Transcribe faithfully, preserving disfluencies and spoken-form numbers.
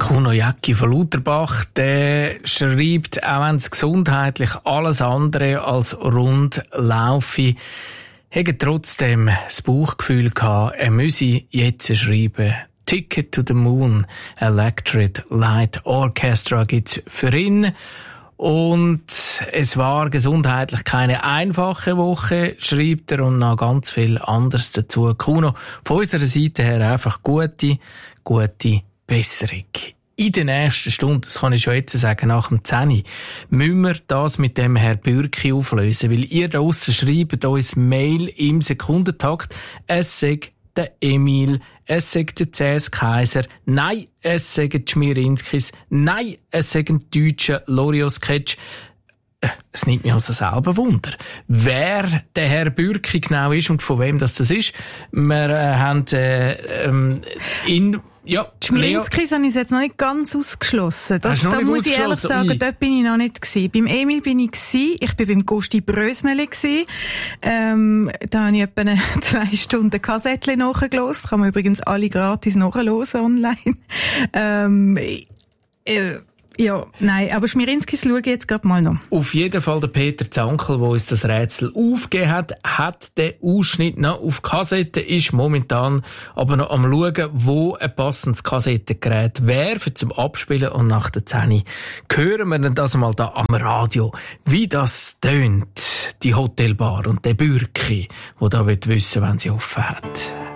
Kuno Jäcki von Lauterbach, der schreibt, auch wenn es gesundheitlich alles andere als rund laufe, hätte trotzdem das Bauchgefühl gehabt, er müsse jetzt schreiben. Ticket to the Moon, Electric Light Orchestra gibt's für ihn. Und es war gesundheitlich keine einfache Woche, schreibt er, und noch ganz viel anderes dazu. Kuno, von unserer Seite her einfach gute, gute Besserung. In der nächsten Stunde, das kann ich schon jetzt sagen, nach dem zehn, müssen wir das mit dem Herr Bürki auflösen, weil ihr da draussen schreibt uns Mail im Sekundentakt, es sagt der Emil, es sagt der C S Kaiser, nein, es sagen die Schmierinskis, nein, es sagen die deutschen Loriot-Sketch. Es nimmt mich also selber Wunder, wer der Herr Bürki genau ist und von wem das, das ist. Wir äh, haben äh, ähm, in ja, die Schmierinskis habe ich jetzt noch nicht ganz ausgeschlossen. Das, da muss ich ehrlich sagen, Ui. dort bin ich noch nicht gewesen. Beim Emil bin ich gewesen, ich bin beim Gusti Brösmeli gewesen. Ähm, da habe ich etwa eine zwei Stunden Kassettchen nachgelassen. Kann man übrigens alle gratis nachhören online. ähm, äh, Ja, nein, aber Schmierinskis schaue ich jetzt gerade mal noch. Auf jeden Fall der Peter Zankel, der uns das Rätsel aufgegeben hat, hat den Ausschnitt noch auf Kassette, ist momentan aber noch am schauen, wo ein passendes Kassettengerät wäre für zum Abspielen, und nach der zehn hören wir dann das mal da am Radio, wie das tönt, die Hotelbar und der Bürki, der da wissen will, wenn sie offen hat.